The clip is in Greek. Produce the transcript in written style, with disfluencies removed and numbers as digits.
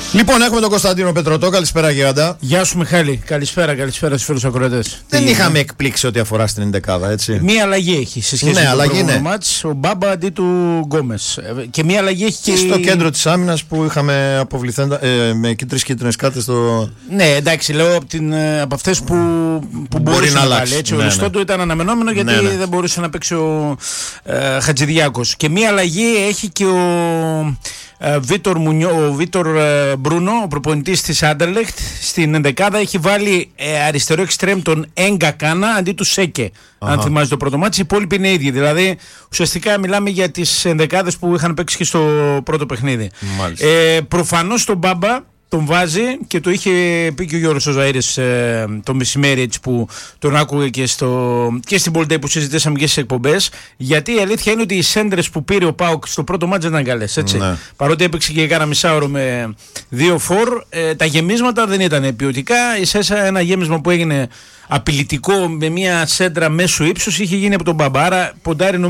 Λοιπόν, έχουμε τον Κωνσταντίνο Πετρωτό. Καλησπέρα, Γίγαντα. Γεια σου, Μιχάλη. Καλησπέρα στους φίλους ακροατές. Δεν είχαμε εκπλήξει ό,τι αφορά στην 11η, έτσι. Μία αλλαγή έχει σε σχέση με το προηγούμενο μάτς. Ο Μπάμπα αντί του Γκόμες. Και μία αλλαγή έχει και στο κέντρο της άμυνας που είχαμε αποβληθέντα με 3 κίτρινες κάρτες στο. Ναι, εντάξει, λέω από αυτές που μπορεί να αλλάξει. Έτσι, ο Ριστότο ήταν αναμενόμενο γιατί δεν μπορούσε να παίξει ο Χατζηδιάκος. Και μία αλλαγή έχει και ο Βίτορ Μπρούνο, ο προπονητής της Άντερλεχτ. Στην ενδεκάδα έχει βάλει αριστερό εξτρέμ τον Έγκα Κάνα αντί του Σέκε. Αν θυμάσαι το πρώτο μάτι, οι υπόλοιποι είναι ίδιοι. Δηλαδή, ουσιαστικά μιλάμε για τις ενδεκάδες που είχαν παίξει και στο πρώτο παιχνίδι. Προφανώς τον Μπάμπα τον βάζει και το είχε πει και ο Γιώργος ο Ζαΐρης το μεσημέρι, έτσι, που τον άκουγε και στην Πολτέ που συζητήσαμε και στις εκπομπές. Γιατί η αλήθεια είναι ότι οι σέντρες που πήρε ο ΠΑΟΚ στο πρώτο μάτς δεν ήταν καλές. Ναι. Παρότι έπαιξε και κάνα μισάωρο με 2 φορ, τα γεμίσματα δεν ήταν ποιοτικά. Ίσα ένα γέμισμα που έγινε απειλητικό με μια σέντρα μέσου ύψους είχε γίνει από τον Μπαμπά. Άρα ποντάρει